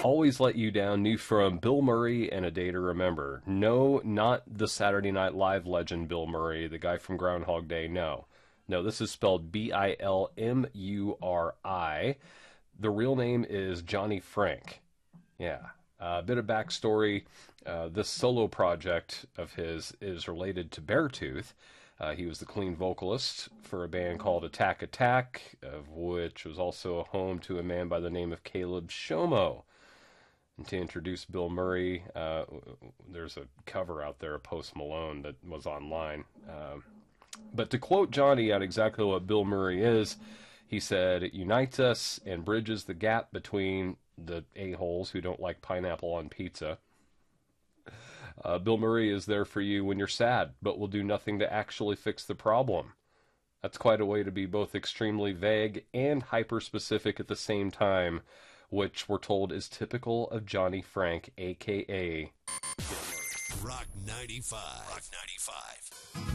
Always Let You Down, new from Bill Murray and A Day to Remember. No, not the Saturday Night Live legend Bill Murray, the guy from Groundhog Day, no. No, this is spelled Bilmuri. The real name is Johnny Frank. Yeah. A bit of backstory. This solo project of his is related to Beartooth. He was the clean vocalist for a band called Attack Attack, of which was also a home to a man by the name of Caleb Shomo. And to introduce Bill Murray, there's a cover out there of Post Malone that was online. But to quote Johnny on exactly what Bill Murray is, he said, "It unites us and bridges the gap between the a-holes who don't like pineapple on pizza. Bill Murray is there for you when you're sad, but will do nothing to actually fix the problem." That's quite a way to be both extremely vague and hyper-specific at the same time, which we're told is typical of Johnny Frank, a.k.a. Rock 95. Rock 95.